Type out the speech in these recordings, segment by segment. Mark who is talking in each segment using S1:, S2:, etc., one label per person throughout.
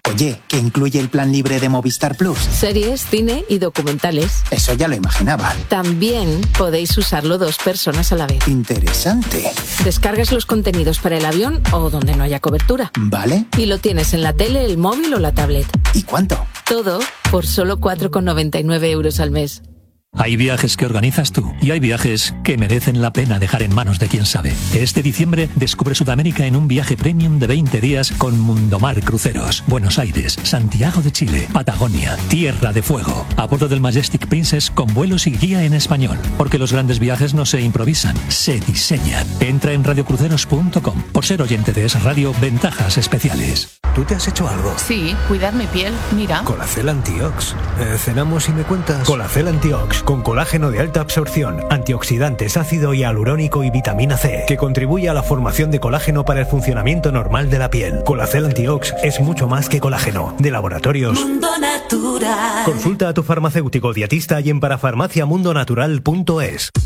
S1: Oye, ¿qué incluye el plan libre de Movistar Plus?
S2: Series, cine y documentales.
S1: Eso ya lo imaginaba.
S2: También podéis usarlo 2 personas a la vez.
S1: Interesante.
S2: Descargas los contenidos para el avión o donde no haya cobertura.
S1: ¿Vale?
S2: Y lo tienes en la tele, el móvil o la tablet.
S1: ¿Y cuánto?
S2: Todo por solo 4,99 € al mes.
S3: Hay viajes que organizas tú y hay viajes que merecen la pena dejar en manos de quien sabe. Este diciembre descubre Sudamérica en un viaje premium de 20 días con Mundomar Cruceros. Buenos Aires, Santiago de Chile, Patagonia, Tierra de Fuego. A bordo del Majestic Princess con vuelos y guía en español. Porque los grandes viajes no se improvisan, se diseñan. Entra en radiocruceros.com. Por ser oyente de Es Radio, ventajas especiales.
S4: ¿Tú te has hecho algo?
S5: Sí, cuidar mi piel, mira.
S4: Colacel Antiox. Cenamos y me cuentas. Colacel Antiox, con colágeno de alta absorción, antioxidantes, ácido hialurónico y vitamina C, que contribuye a la formación de colágeno para el funcionamiento normal de la piel. Colacel Antiox es mucho más que colágeno. De Laboratorios
S6: Mundo Natural.
S4: Consulta a tu farmacéutico dietista y en parafarmaciamundonatural.es.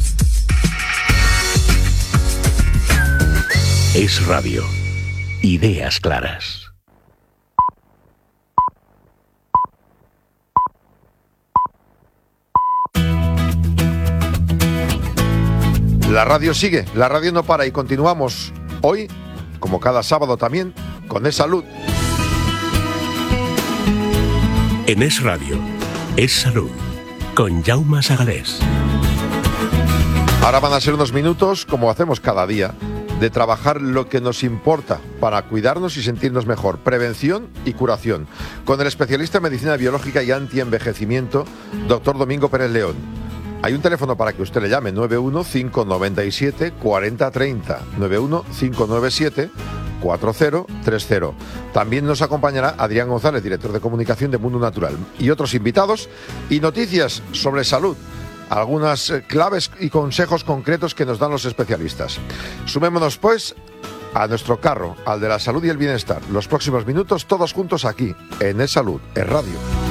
S7: Es Radio. Ideas claras.
S8: La radio sigue, la radio no para y continuamos hoy, como cada sábado también, con Es Salud.
S7: En Es Radio, Es Salud, con Jaume Sagalés.
S8: Ahora van a ser unos minutos, como hacemos cada día, de trabajar lo que nos importa para cuidarnos y sentirnos mejor. Prevención y curación. Con el especialista en medicina biológica y antienvejecimiento, doctor Domingo Pérez León. Hay un teléfono para que usted le llame, 91-597-4030, 91-597-4030. También nos acompañará Adrián González, director de comunicación de Mundo Natural, y otros invitados y noticias sobre salud. Algunas claves y consejos concretos que nos dan los especialistas. Sumémonos, pues, a nuestro carro, al de la salud y el bienestar. Los próximos minutos, todos juntos aquí, en Es Salud, Es Radio.